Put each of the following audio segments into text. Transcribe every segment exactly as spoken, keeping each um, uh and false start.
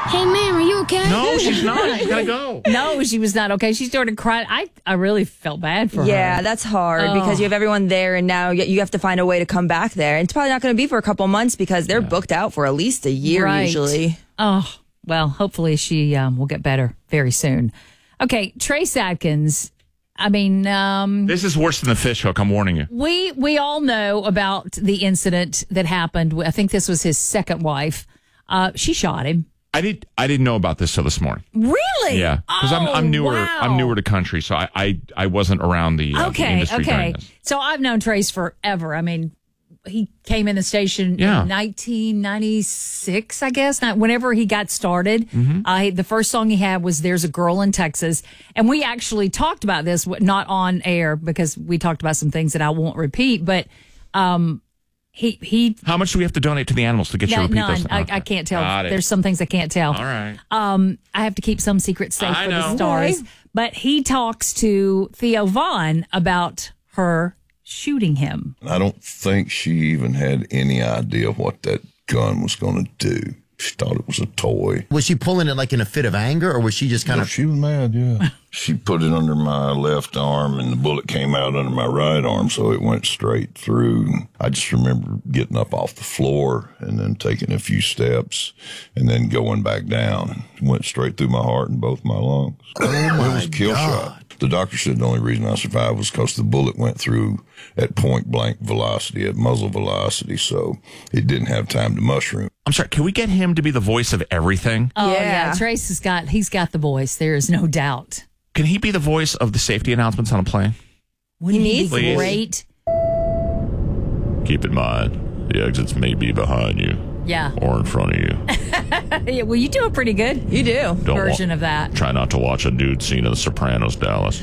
Hey, ma'am, are you okay? No, she's not. She's got to go. No, she was not okay. She started crying. I, I really felt bad for her. Yeah, that's hard Oh. because you have everyone there and now you you have to find a way to come back there. And it's probably not going to be for a couple months because they're booked out for at least a year Right. usually. Oh, well, hopefully she um, will get better very soon. Okay, Trace Adkins. I mean, um, This is worse than the fish hook. I'm warning you. we we all know about the incident that happened. I think this was his second wife. Uh, she shot him. I did. I didn't know about this till this morning. Really? Yeah, because I'm Oh, I'm newer. wow. I'm newer to country, so I I, I wasn't around the, uh, the Okay, industry okay. during this. So I've known Trace forever. I mean, he came in the station Yeah. in nineteen ninety-six, I guess. Not whenever he got started. Mm-hmm. Uh, the first song he had was "There's a Girl in Texas," and we actually talked about this, not on air because we talked about some things that I won't repeat. But um, he he. How much do we have to donate to the animals to get you to No, repeat none. those? I, Okay. I can't tell. Got it. There's some things I can't tell. All right. Um, I have to keep some secrets safe I for the know. stars. Okay. But he talks to Theo Vaughn about her shooting him. I don't think she even had any idea what that gun was going to do. She thought it was a toy. Was she pulling it like in a fit of anger, or was she just kind No, of? she was mad, yeah. She put it under my left arm, and the bullet came out under my right arm, so it went straight through. I just remember getting up off the floor and then taking a few steps and then going back down. It went straight through my heart and both my lungs. Oh It was my a kill God. shot. The doctor said the only reason I survived was because the bullet went through at point blank velocity, at muzzle velocity, so it didn't have time to mushroom. I'm sorry. Can we get him to be the voice of everything? Oh yeah, Yeah. Trace has got he's got the voice. There is no doubt. Can he be the voice of the safety announcements on a plane? Wouldn't he needs be to. great? Keep in mind, the exits may be behind you Yeah. or in front of you. Yeah. Well, you do a pretty good You do. Don't version wa- of that. Try not to watch a nude scene of The Sopranos, Dallas.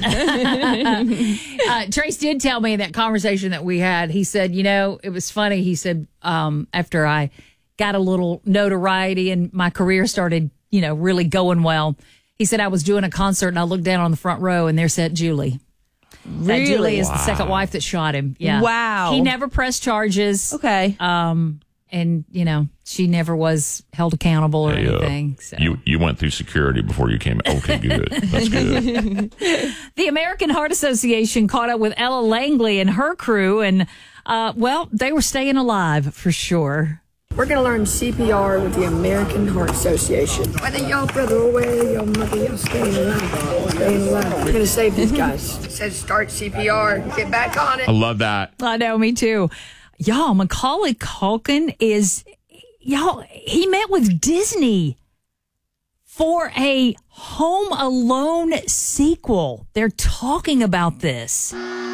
Uh, Trace did tell me in that conversation that we had. He said, you know, it was funny. He said, um, after I got a little notoriety and my career started, you know, really going well, he said I was doing a concert and I looked down on the front row and there sat Julie. That Really? Julie is the second wife that shot him. Yeah. Wow. He never pressed charges. Okay. Um, and you know, she never was held accountable or Hey, uh, anything. So. You you went through security before you came. Okay, good. That's good. The American Heart Association caught up with Ella Langley and her crew, and uh, well, they were staying alive for sure. We're going to learn C P R with the American Heart Association. Whether your brother or whether your mother, you're staying alive. Staying alive. We're going to save these guys. It says start C P R. Get back on it. I love that. I know, me too. Y'all, Macaulay Culkin is, y'all, he met with Disney for a Home Alone sequel. They're talking about this.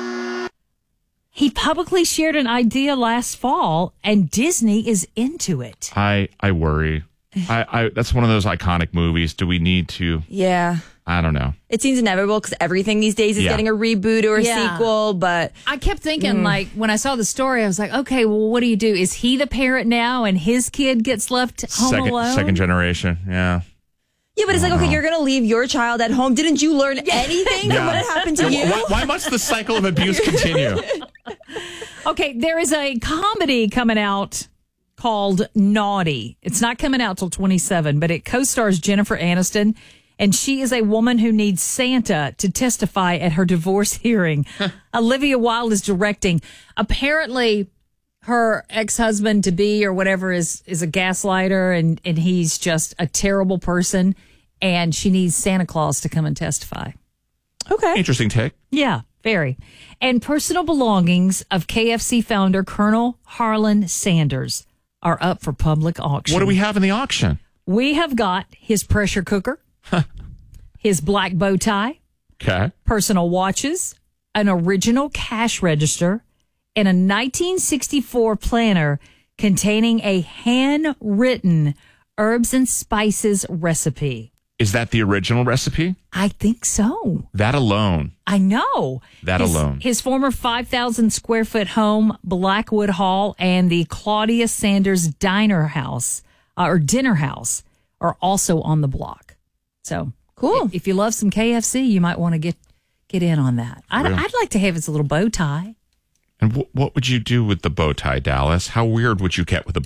He publicly shared an idea last fall, and Disney is into it. I I worry. I, I that's one of those iconic movies. Do we need to? Yeah. I don't know. It seems inevitable because everything these days is Yeah. getting a reboot or a Yeah. sequel, but I kept thinking, like, when I saw the story, I was like, okay, well, what do you do? Is he the parent now and his kid gets left home second alone? second generation. Yeah. yeah, but it's like, okay, you're going to leave your child at home. Didn't you learn anything from Yeah. what had happened to you? Why, why must the cycle of abuse continue? Okay, there is a comedy coming out called Naughty. It's not coming out till twenty-seven, but it co-stars Jennifer Aniston, and she is a woman who needs Santa to testify at her divorce hearing. Olivia Wilde is directing. Apparently, her ex-husband to be or whatever is is a gaslighter, and and he's just a terrible person, and she needs Santa Claus to come and testify. Okay. Interesting take. Yeah, very. And personal belongings of K F C founder Colonel Harlan Sanders are up for public auction. What do we have in the auction? We have got his pressure cooker, his black bow tie, Okay. personal watches, an original cash register, and a nineteen sixty-four planner containing a handwritten herbs and spices recipe. Is that the original recipe? I think so. That alone. I know. That his, alone. His former five thousand square foot home, Blackwood Hall, and the Claudia Sanders Diner House, uh, or Dinner House, are also on the block. So Cool. If, if you love some K F C, you might want to get get in on that. I'd, Really? I'd like to have his little bow tie. And wh- what would you do with the bow tie, Dallas? How weird would you get with a